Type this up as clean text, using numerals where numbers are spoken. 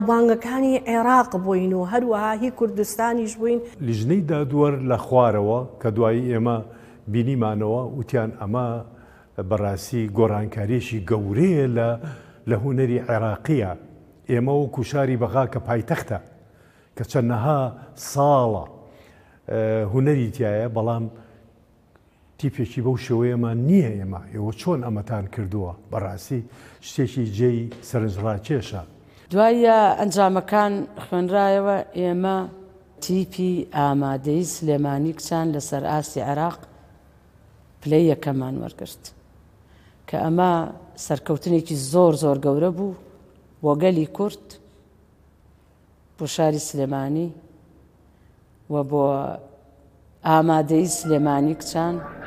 بانگەکانی عێراق بووین و هەروەها هی کوردستانیش بووین. لیژنەی دادوەر لە خوارەوە کە دوایی ئێمە بینیمانەوە وتیان ئەمە بەڕاستی گۆڕانکاریشی گەورەیە لە هونەری عێراقیە. ئێمە و کوشاری بەغا کە پایتەختە کە چەندەها ساڵە هونەری تایە، بەڵام تیپێکی بەو شێوەیەمان نییە. ئێوە چۆن ئەمەتان کردووە؟ بەڕاستی شتێکی جێی سەرنجڕاکێشە. دوایە ئەنجامەکان خوێنرایەوە، ئێمە تیپی ئامادەی سلێمانی کچان لەسەر ئاستی عێراق پلەی یەکەمان وەرگرت کە ئەمە سەرکەوتنێکی زۆر زۆر گەورە بوو بۆ گەلی کورد، بۆ شاری سلێمانی و بۆ ئامادەی سلێمانی کچان.